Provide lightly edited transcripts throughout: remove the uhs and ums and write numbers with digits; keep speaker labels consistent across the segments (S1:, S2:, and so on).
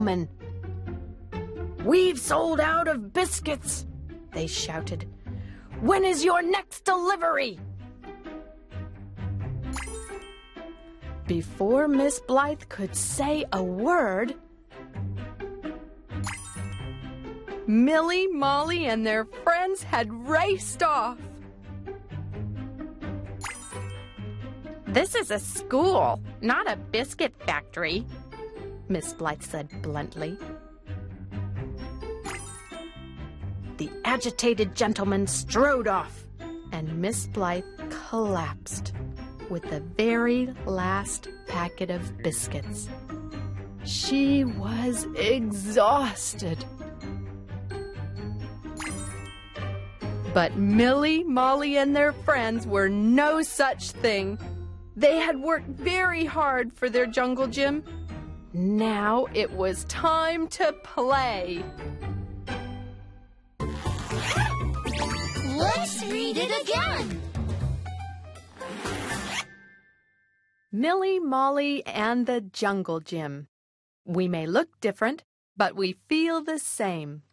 S1: "We've sold out of biscuits," they shouted. "When is your next delivery?" Before Miss Blythe could say a word, Millie, Molly, and their friends had raced off. "This is a school, not a biscuit factory," Miss Blythe said bluntly. The agitated gentleman strode off, and Miss Blythe collapsed with the very last packet of biscuits. She was exhausted. But Millie, Molly, and their friends were no such thing. They had worked very hard for their jungle gym. Now it was time to play.
S2: Let's read it again.
S1: Millie, Molly, and the jungle gym. We may look different, but we feel the same.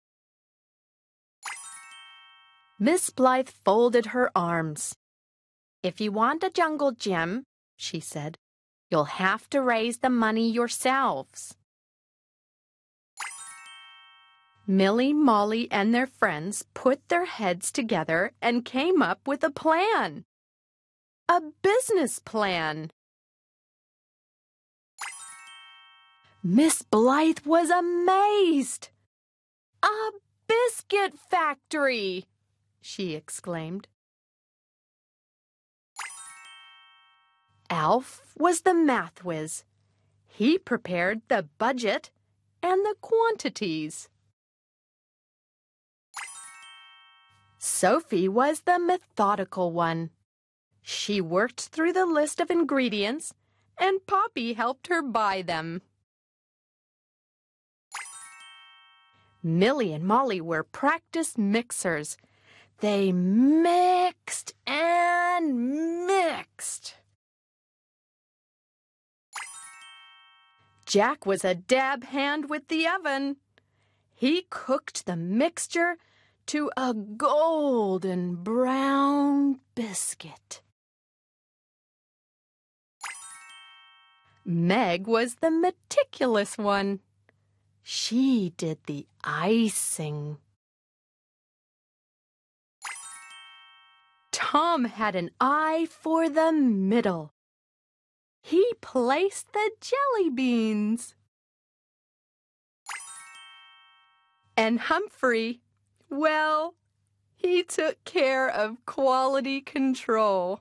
S1: Miss Blythe folded her arms. "If you want a jungle gym," she said, "you'll have to raise the money yourselves." Millie, Molly, and their friends put their heads together and came up with a plan. A business plan. Miss Blythe was amazed. "A biscuit factory!" she exclaimed. Alf was the math whiz. He prepared the budget and the quantities. Sophie was the methodical one. She worked through the list of ingredients, and Poppy helped her buy them. Millie and Molly were practiced mixers. They mixed and mixed. Jack was a dab hand with the oven. He cooked the mixture to a golden brown biscuit. Meg was the meticulous one. She did the icing. Tom had an eye for the middle. He placed the jelly beans. And Humphrey, well, he took care of quality control.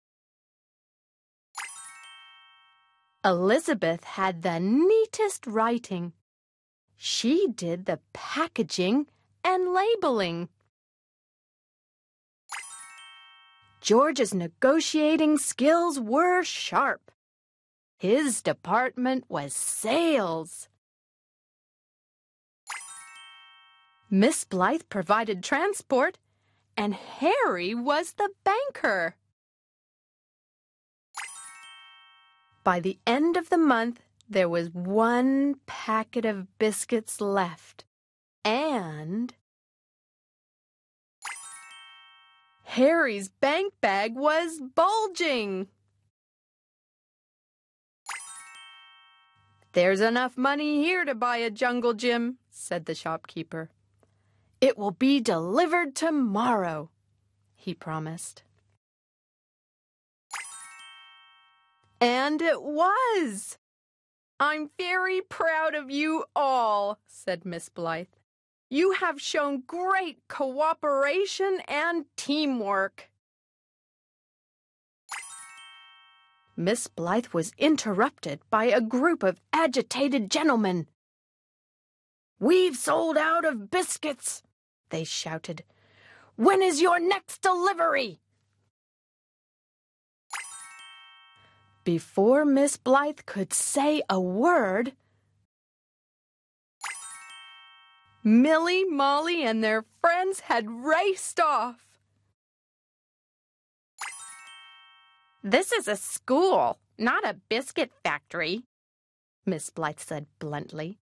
S1: Elizabeth had the neatest writing. She did the packaging and labeling. George's negotiating skills were sharp. His department was sales. Miss Blythe provided transport, and Harry was the banker. By the end of the month, there was one packet of biscuits left, and Harry's bank bag was bulging. "There's enough money here to buy a jungle gym," said the shopkeeper. "It will be delivered tomorrow," he promised. And it was. "I'm very proud of you all," said Miss Blythe. "You have shown great cooperation and teamwork." Miss Blythe was interrupted by a group of agitated gentlemen. "We've sold out of biscuits," they shouted. "When is your next delivery?" Before Miss Blythe could say a word, Millie, Molly, and their friends had raced off. "This is a school, not a biscuit factory," Miss Blythe said bluntly.